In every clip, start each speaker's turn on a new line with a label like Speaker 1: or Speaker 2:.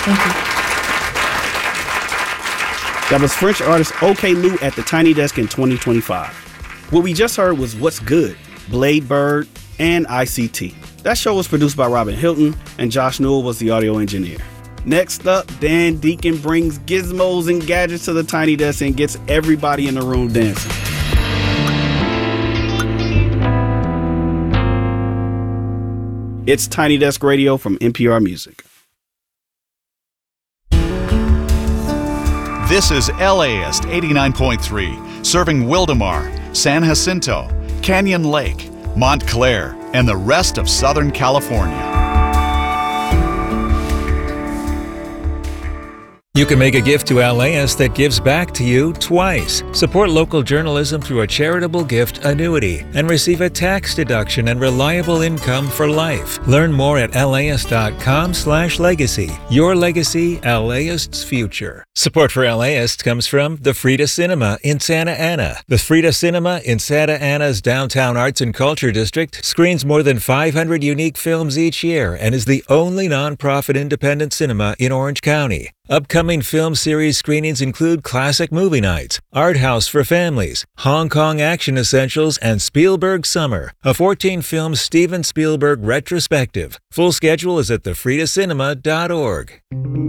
Speaker 1: Thank you.
Speaker 2: That was French artist OK Lou at the Tiny Desk in 2025. What we just heard was What's Good, Blade Bird, and ICT. That show was produced by Robin Hilton, and Josh Newell was the audio engineer. Next up, Dan Deacon brings gizmos and gadgets to the Tiny Desk and gets everybody in the room dancing. It's Tiny Desk Radio from NPR Music.
Speaker 3: This is LAist 89.3, serving Wildemar, San Jacinto, Canyon Lake, Montclair, and the rest of Southern California.
Speaker 4: You can make a gift to LAist that gives back to you twice. Support local journalism through a charitable gift annuity and receive a tax deduction and reliable income for life. Learn more at laist.com/legacy. Your legacy, LAist's future. Support for LAist comes from the Frida Cinema in Santa Ana. The Frida Cinema in Santa Ana's downtown arts and culture district screens more than 500 unique films each year and is the only nonprofit independent cinema in Orange County. Upcoming film series screenings include Classic Movie Nights, Art House for Families, Hong Kong Action Essentials, and Spielberg Summer, a 14-film Steven Spielberg retrospective. Full schedule is at thefridacinema.org.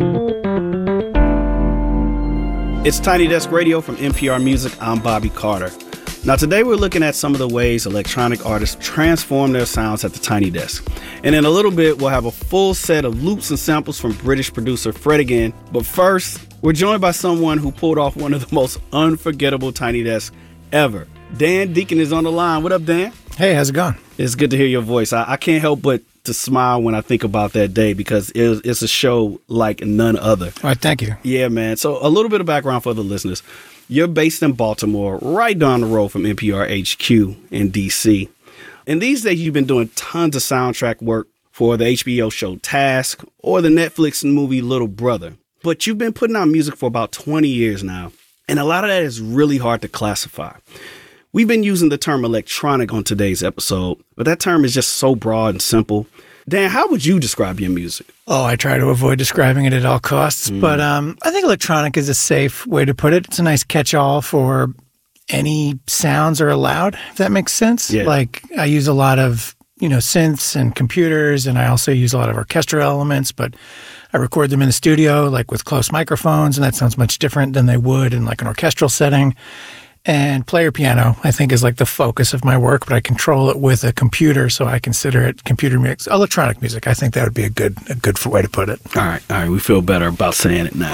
Speaker 2: It's Tiny Desk Radio from NPR Music. I'm Bobby Carter. Now, today we're looking at some of the ways electronic artists transform their sounds at the Tiny Desk. And in a little bit, we'll have a full set of loops and samples from British producer Fred again. But first, we're joined by someone who pulled off one of the most unforgettable Tiny Desks ever. Dan Deacon is on the line. What up, Dan?
Speaker 5: Hey, how's it going?
Speaker 2: It's good to hear your voice. I can't help but to smile when I think about that day because it's a show like none other.
Speaker 5: All right, thank you.
Speaker 2: Yeah, man. So a little bit of background for the listeners. You're based in Baltimore, right down the road from NPR HQ in D.C. And these days, you've been doing tons of soundtrack work for the HBO show Task or the Netflix movie Little Brother. But you've been putting out music for about 20 years now, and a lot of that is really hard to classify. We've been using the term electronic on today's episode, but that term is just so broad and simple. Dan, how would you describe your music?
Speaker 5: Oh, I try to avoid describing it at all costs, but I think electronic is a safe way to put it. It's a nice catch-all for any sounds are allowed, if that makes sense.
Speaker 2: Yeah.
Speaker 5: Like I use a lot of, synths and computers, and I also use a lot of orchestral elements, but I record them in the studio, like with close microphones, and that sounds much different than they would in like an orchestral setting. And player piano, I think, is like the focus of my work, but I control it with a computer, so I consider it computer music, electronic music. I think that would be a good way to put it.
Speaker 2: All right. We feel better about saying it now.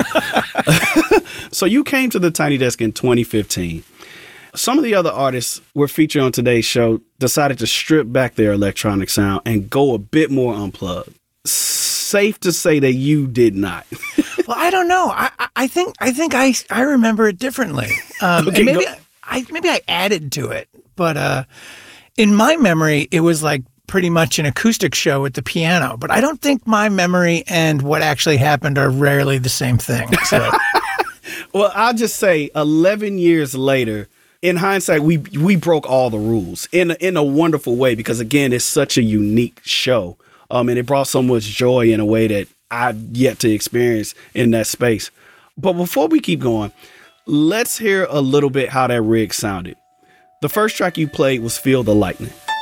Speaker 2: So you came to the Tiny Desk in 2015. Some of the other artists we're featured on today's show decided to strip back their electronic sound and go a bit more unplugged. Safe to say that you did not.
Speaker 5: Well, I don't know. I think I remember it differently.
Speaker 2: Okay,
Speaker 5: and maybe I added to it, but in my memory, it was like pretty much an acoustic show with the piano. But I don't think my memory and what actually happened are rarely the same thing. So.
Speaker 2: Well, I'll just say 11 years later, in hindsight, we broke all the rules in a wonderful way because, again, it's such a unique show. And it brought so much joy in a way that I've yet to experience in that space. But before we keep going, let's hear a little bit how that rig sounded. The first track you played was Feel the Lightning.